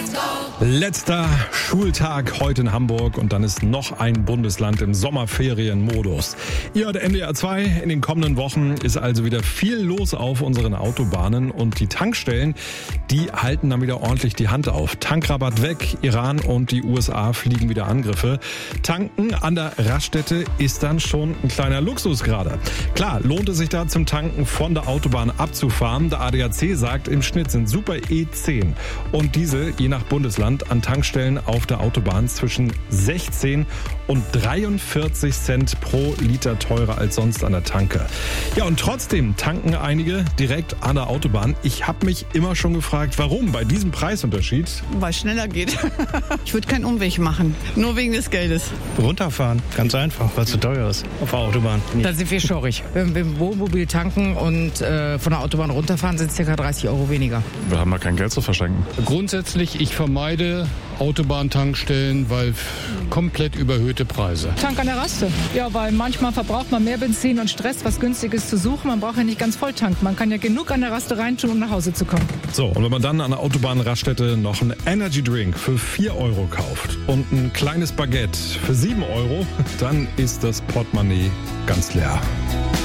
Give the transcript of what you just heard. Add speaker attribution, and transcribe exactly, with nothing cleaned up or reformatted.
Speaker 1: Letzter Schultag heute in Hamburg und dann ist noch ein Bundesland im Sommerferienmodus. Ihr hört N D R zwei. In den kommenden Wochen ist also wieder viel los auf unseren Autobahnen und die Tankstellen, die halten dann wieder ordentlich die Hand auf. Tankrabatt weg, Iran und die U S A fliegen wieder Angriffe. Tanken an der Raststätte ist dann schon ein kleiner Luxus gerade. Klar, lohnt es sich da zum Tanken von der Autobahn abzufahren. Der A D A C sagt, im Schnitt sind Super E zehn und Diesel je nach Bundesland an Tankstellen auf der Autobahn zwischen sechzehn und dreiundvierzig Cent pro Liter teurer als sonst an der Tanke. Ja, und trotzdem tanken einige direkt an der Autobahn. Ich habe mich immer schon gefragt, warum bei diesem Preisunterschied?
Speaker 2: Weil es schneller geht. Ich würde keinen Umweg machen, nur wegen des Geldes.
Speaker 3: Runterfahren, ganz einfach, weil es zu teuer ist auf der Autobahn.
Speaker 4: Da sind wir schorrig. Wenn wir im Wohnmobil tanken und äh, von der Autobahn runterfahren, sind es ca. dreißig Euro weniger.
Speaker 5: Wir haben ja kein Geld zu verschenken.
Speaker 6: Grundsätzlich, ich vermeide Autobahntankstellen, weil komplett überhöhte Preise.
Speaker 7: Tank an der Raste. Ja, weil manchmal verbraucht man mehr Benzin und Stress, was Günstiges zu suchen. Man braucht ja nicht ganz voll tanken. Man kann ja genug an der Raste reintun, um nach Hause zu kommen.
Speaker 1: So, und wenn man dann an der Autobahnraststätte noch einen Energy Drink für vier Euro kauft und ein kleines Baguette für sieben Euro, dann ist das Portemonnaie ganz leer.